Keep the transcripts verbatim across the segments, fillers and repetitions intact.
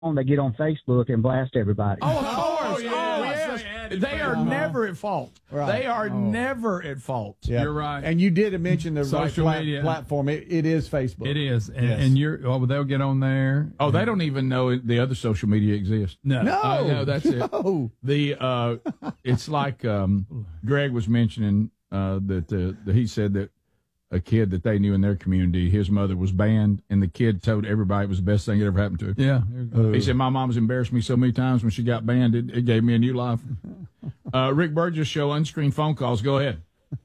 they get on Facebook and blast everybody. Oh, of course. Oh, yes. Oh, yes. They are uh-huh. never at fault. Right. They are oh. never at fault. Yeah. You're right. And you did mention the Social right media platform. It, it is Facebook. It is, and, yes. and you're. Oh, they'll get on there. Oh, they don't even know the other social media exists. No, no, uh, no, that's no. it. The uh, it's like um, Greg was mentioning uh, that the, the he said that a kid that they knew in their community, his mother was banned, and the kid told everybody it was the best thing that ever happened to him. Yeah, uh, he said my mom's embarrassed me so many times when she got banned, it, it gave me a new life. Uh, Rick Burgess Show, unscreened phone calls. Go ahead.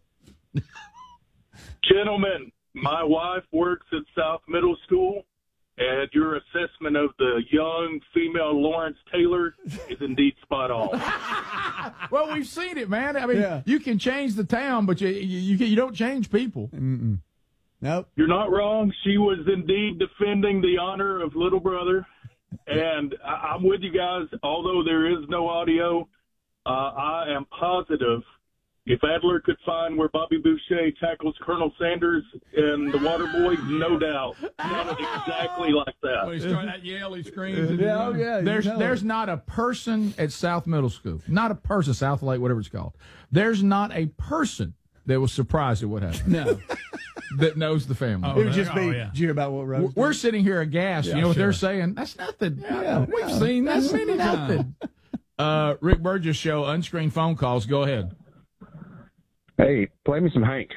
Gentlemen, my wife works at South Middle School, and your assessment of the young female Lawrence Taylor is indeed spot on. Well, we've seen it, man. I mean, Yeah. you can change the town, but you you, you don't change people. Mm-mm. Nope. You're not wrong. She was indeed defending the honor of little brother. And I, I'm with you guys. Although there is no audio, uh, I am positive if Adler could find where Bobby Boucher tackles Colonel Sanders and the Water Boys, no doubt. Sounded exactly like When that. he started that yell, he screams. Yeah, oh, yeah. There's you know there's it. not a person at South Middle School, not a person, South Lake, whatever it's called. There's not a person that was surprised at what happened. No. That knows the family. Oh, It would just be, Oh, yeah. did you hear about what Rose We're sitting here aghast. Yeah, you know what sure. they're saying? That's nothing. Yeah, We've yeah. seen that That's many nothing. Uh, Rick Burgess Show, unscreened phone calls. Go ahead. Hey, play me some Hank.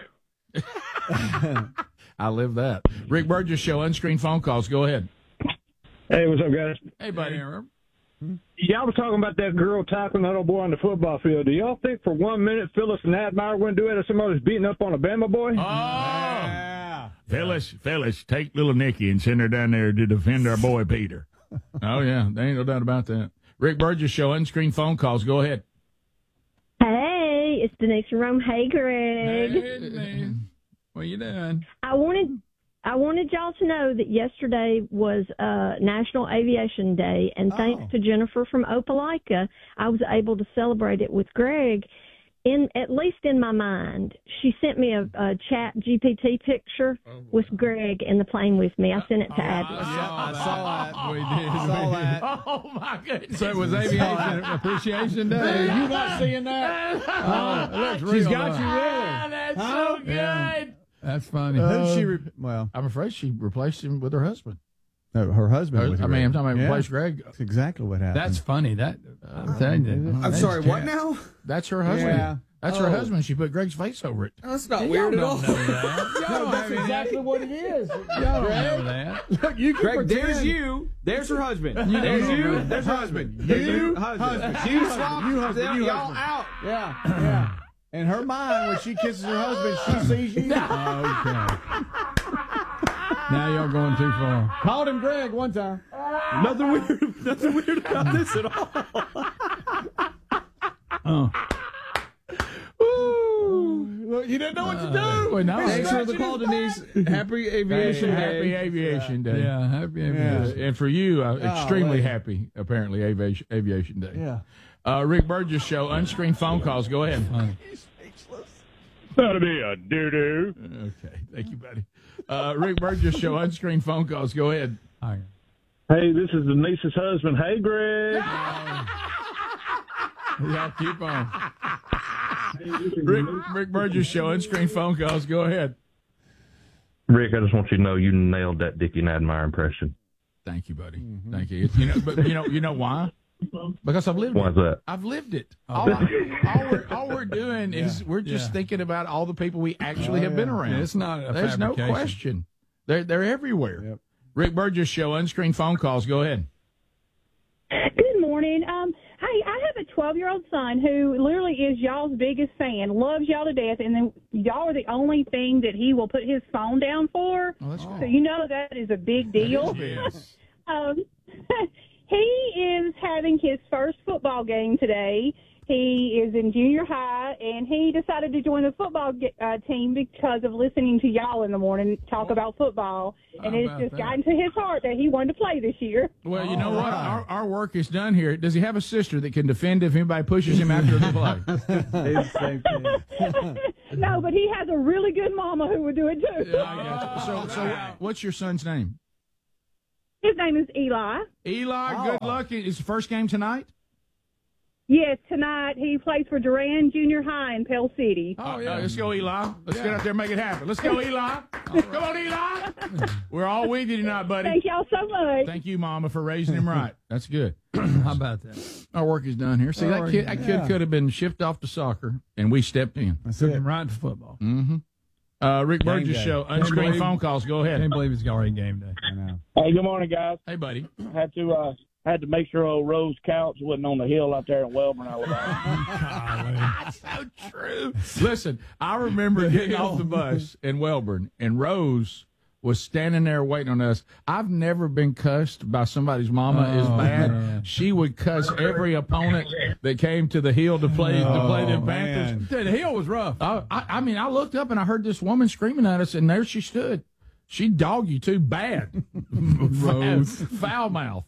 I live that. Rick Burgess Show, unscreened phone calls. Go ahead. Hey, what's up, guys? Hey, buddy. Y'all were talking about that girl tackling that old boy on the football field. Do y'all think for one minute Phyllis and Admire wouldn't do it if somebody was beating up on a Bama boy? Oh, Yeah. Phyllis, Phyllis, take little Nikki and send her down there to defend our boy Peter. Oh, yeah. There ain't no doubt about that. Rick Burgess Show, unscreened phone calls. Go ahead. Hey, it's Denise from Rome. Hey, Greg. Hey, man. What you doing? I wanted I wanted y'all to know that yesterday was uh, National Aviation Day, and thanks Oh. to Jennifer from Opelika, I was able to celebrate it with Greg. In at least in my mind, she sent me a, a Chat G P T picture with Greg in the plane with me. I sent it to Adler. I saw that. We did. I saw that. Oh, my goodness. So it was Aviation Appreciation Day. You not seeing that? Oh, it looks real. She's got you Ah, with her. that's Huh? so good. Yeah. That's funny. Who's she? Re- well, I'm afraid she replaced him with her husband. no, her husband. was I mean, I'm talking about Yeah. replace Greg. That's exactly what happened. That's funny. That I'm telling you. I'm I'm sorry, what now? That's her husband. Yeah. That's her Oh. husband. She put Greg's face over it. That's not Y'all weird at don't all. know that. Y'all No, don't that's have any- exactly what it is. Y'all don't know that. Look, you can Greg, pretend. there's you. There's her husband. You- There's no, no, you. no. There's her husband. You, There's your husband. husband. You You husband. swap You husband. them, You y'all husband. out. Yeah, yeah. In her mind, when she kisses her husband, she sees you. Oh, okay. Now y'all going too far. Called him Greg one time. Nothing weird. Nothing weird about this at all. Oh. Look, you didn't know what to do. Well, no. Thanks for the call, Denise. Happy Aviation Happy Day. Aviation Day. Yeah, happy Yeah. Aviation. And for you, uh, extremely wait. happy, apparently, aviation, aviation Day. Yeah. Uh, Rick Burgess Show, unscreened phone calls. Go ahead. That'd be a doo-doo. Okay. Thank you, buddy. Uh, Rick Burgess Show, unscreened phone calls. Go ahead. All right. Hey, this is Denise's husband. Hey, Greg. Y'all keep on. Rick, Rick Burgess Show, unscreened phone calls. Go ahead. Rick, I just want you to know you nailed that Dickie and Admire impression. Thank you, buddy. Thank you. You know, but you know, you know why? Because I've lived Why's it. that? I've lived it. All, I, all, we're, all we're doing is we're just Yeah. thinking about all the people we actually Oh, have been yeah. around. It's not a There's no fabrication. question. They're they're everywhere. Yep. Rick Burgess Show, unscreened phone calls. Go ahead. Good morning. Um, hey, I have a twelve-year-old son who literally is y'all's biggest fan, loves y'all to death, and then y'all are the only thing that he will put his phone down for. Oh, that's So you know that is a big deal. Yes. Um, he is having his first football game today. He is in junior high, and he decided to join the football uh, team because of listening to y'all in the morning talk about football. And How it's about just that? gotten to his heart that he wanted to play this year. Well, you know All what? right. Our, our work is done here. Does he have a sister that can defend if anybody pushes him after the play? It's the same thing. No, but he has a really good mama who would do it too. Yeah, I got you. So, so what's your son's name? His name is Eli. Eli, Oh. good luck. It's the first game tonight? Yes, tonight he plays for Duran Junior High in Pell City. Oh, yeah. Let's go, Eli. Let's get out there and make it happen. Let's go, Eli. Come on, Eli. We're all with you tonight, buddy. Thank y'all so much. Thank you, Mama, for raising him right. That's good. How about that? Our work is done here. See, All that right. kid, that kid Yeah. could have been shipped off to soccer, and we stepped in. That's Took it. him right to football. Mm-hmm. Uh, Rick Game Burgess day. Show. Can't Unscreened believe- phone calls. Go ahead. Can't believe it's already game day. I know. Hey, good morning, guys. Hey, buddy. Had to uh, had to make sure old Rose Couch wasn't on the hill out there in Wellborn, Alabama. That's so true. Listen, I remember getting off the bus in Wellborn, and Rose was standing there waiting on us. I've never been cussed by somebody's mama as Oh, bad. man. She would cuss every opponent that came to the hill to play to play the Oh, Panthers. man. Dude, the hill was rough. I, I, I mean, I looked up and I heard this woman screaming at us, and there she stood. She dogged you too bad, Rose. foul mouth.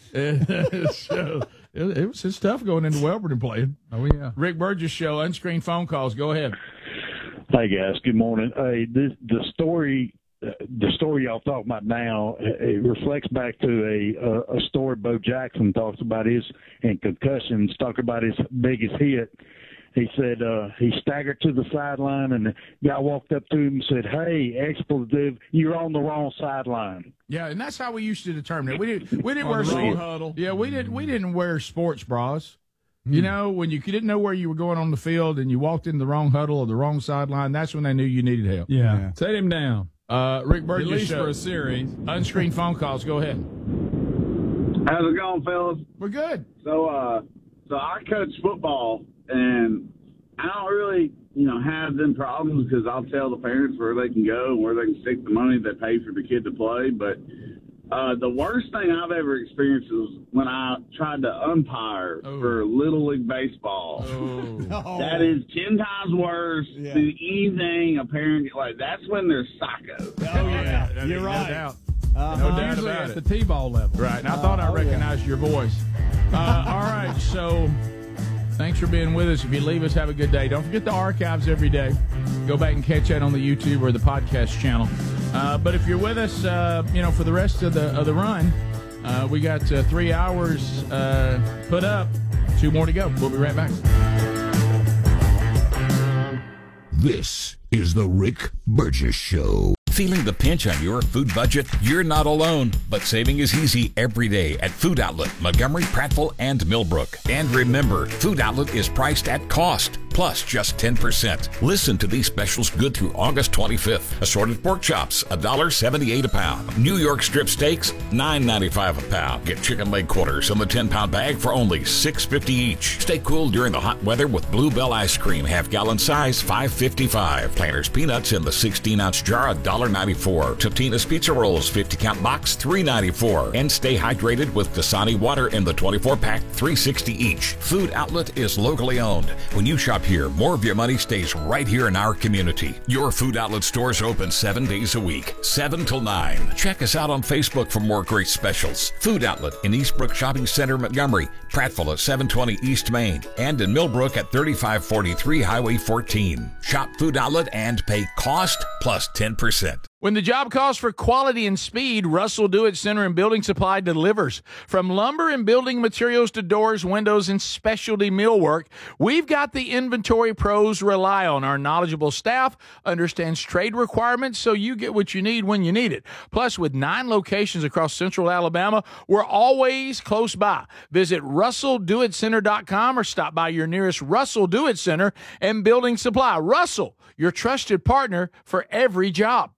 so, it, it was just tough going into Wellborn and playing. Oh, yeah. Rick Burgess Show, unscreened phone calls. Go ahead. Hey guys, good morning. Hey, this the story, uh, the story y'all talking about now, it reflects back to a a, a story Bo Jackson talks about his and concussions. Talk about his biggest hit. He said uh, he staggered to the sideline, and the guy walked up to him and said, "Hey, expletive, you're on the wrong sideline." Yeah, and that's how we used to determine it. We didn't we didn't On wear the wrong sport- huddle. Yeah, we didn't we didn't wear sports bras. You know, when you didn't know where you were going on the field and you walked in the wrong huddle or the wrong sideline, that's when they knew you needed help. Yeah. Yeah. Set him down. Uh, Rick At Burgess least Show, for a series. unscreened phone calls. Go ahead. How's it going, fellas? We're good. So, uh, so I coach football, and I don't really, you know, have them problems because I'll tell the parents where they can go and where they can stick the money they pay for the kid to play. But uh, the worst thing I've ever experienced was when I tried to umpire Oh. for Little League Baseball. Oh. That is ten times worse Yeah. than anything a parent like. That's when they're psychos. Oh, yeah. No You're right. doubt. Uh-huh. No doubt Usually about at it. the T-ball level. Right. And I thought I Oh, yeah. recognized your voice. Uh, all right. So thanks for being with us. If you leave us, have a good day. Don't forget the archives every day. Go back and catch that on the YouTube or the podcast channel. Uh, but if you're with us, uh, you know, for the rest of the of the run, uh, we got uh, three hours uh, put up. Two more to go. We'll be right back. This is the Rick Burgess Show. Feeling the pinch on your food budget? You're not alone, but saving is easy every day at Food Outlet, Montgomery, Prattville, and Millbrook. And remember, Food Outlet is priced at cost, plus just ten percent. Listen to these specials good through August twenty-fifth. Assorted pork chops, one dollar and seventy-eight cents a pound. New York strip steaks, nine ninety-five a pound. Get chicken leg quarters in the ten-pound bag for only six fifty each. Stay cool during the hot weather with Bluebell ice cream, half-gallon size, five fifty-five. Planters peanuts in the sixteen-ounce jar, one dollar and ninety-four cents. Totino's pizza rolls, fifty-count box, three ninety-four. And stay hydrated with Dasani water in the twenty-four pack, three sixty each. Food Outlet is locally owned. When you shop here, more of your money stays right here in our community. Your Food Outlet stores open seven days a week, seven till nine. Check us out on Facebook for more great specials. Food Outlet in Eastbrook Shopping Center, Montgomery, Prattville at seven twenty East Main, and in Millbrook at thirty-five forty-three Highway fourteen. Shop Food Outlet and pay cost plus ten percent. When the job calls for quality and speed, Russell Do-It Center and Building Supply delivers. From lumber and building materials to doors, windows, and specialty millwork, we've got the inventory pros rely on. Our knowledgeable staff understands trade requirements, so you get what you need when you need it. Plus, with nine locations across central Alabama, we're always close by. Visit russell do it center dot com or stop by your nearest Russell Do-It Center and Building Supply. Russell, your trusted partner for every job.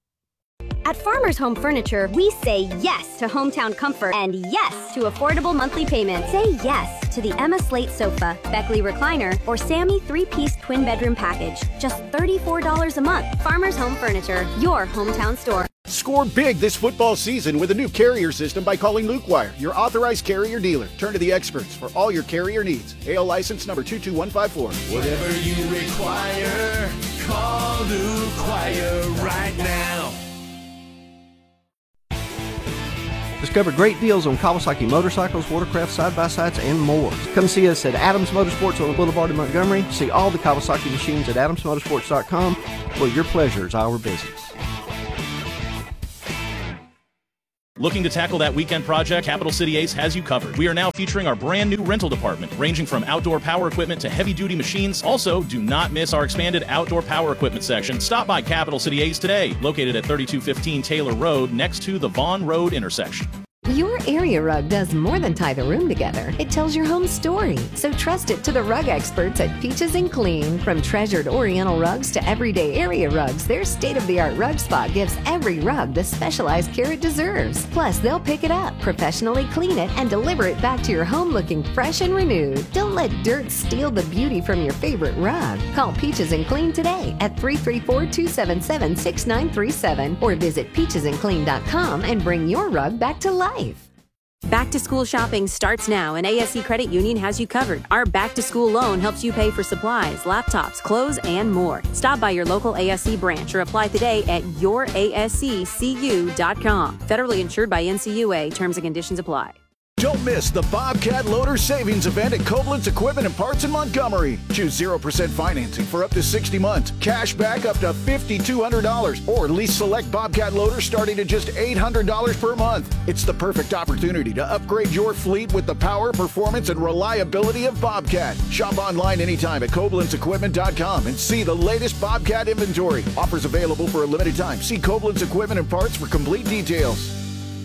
At Farmers Home Furniture, we say yes to hometown comfort and yes to affordable monthly payments. Say yes to the Emma Slate Sofa, Beckley Recliner, or Sammy three-piece twin bedroom package. Just thirty-four dollars a month. Farmers Home Furniture, your hometown store. Score big this football season with a new carrier system by calling Luke Wire, your authorized carrier dealer. Turn to the experts for all your carrier needs. A L license number two two one five four. Whatever you require, call Luke Wire right now. Discover great deals on Kawasaki motorcycles, watercraft, side-by-sides, and more. Come see us at Adams Motorsports on the Boulevard in Montgomery. See all the Kawasaki machines at adams motorsports dot com, where your pleasure is our business. Looking to tackle that weekend project? Capital City Ace has you covered. We are now featuring our brand new rental department, ranging from outdoor power equipment to heavy-duty machines. Also, do not miss our expanded outdoor power equipment section. Stop by Capital City Ace today, located at thirty-two fifteen Taylor Road, next to the Vaughn Road intersection. Your area rug does more than tie the room together. It tells your home story. So trust it to the rug experts at Peaches and Clean. From treasured Oriental rugs to everyday area rugs, their state-of-the-art rug spot gives every rug the specialized care it deserves. Plus, they'll pick it up, professionally clean it, and deliver it back to your home looking fresh and renewed. Don't let dirt steal the beauty from your favorite rug. Call Peaches and Clean today at three three four, two seven seven, six nine three seven or visit peaches and clean dot com and bring your rug back to life. Back to school shopping starts now, and A S C Credit Union has you covered. Our back to school loan helps you pay for supplies, laptops, clothes, and more. Stop by your local A S C branch or apply today at your A S C C U dot com. Federally insured by N C U A. Terms and conditions apply. Don't miss the Bobcat Loader Savings Event at Koblenz Equipment and Parts in Montgomery. Choose zero percent financing for up to sixty months, cash back up to five thousand two hundred dollars, or lease select Bobcat loaders starting at just eight hundred dollars per month. It's the perfect opportunity to upgrade your fleet with the power, performance, and reliability of Bobcat. Shop online anytime at Koblenz Equipment dot com and see the latest Bobcat inventory. Offers available for a limited time. See Koblenz Equipment and Parts for complete details.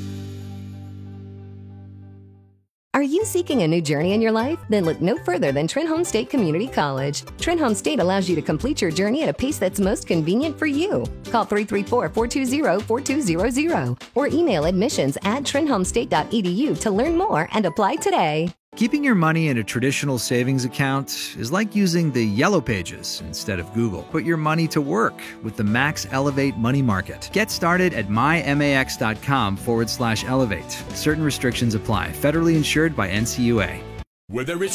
Are you seeking a new journey in your life? Then look no further than Trenholm State Community College. Trenholm State allows you to complete your journey at a pace that's most convenient for you. Call three three four, four two zero, four two zero zero or email admissions at trenholm state dot e d u to learn more and apply today. Keeping your money in a traditional savings account is like using the Yellow Pages instead of Google. Put your money to work with the Max Elevate Money Market. Get started at mymax.com forward slash elevate. Certain restrictions apply. Federally insured by N C U A. Whether it's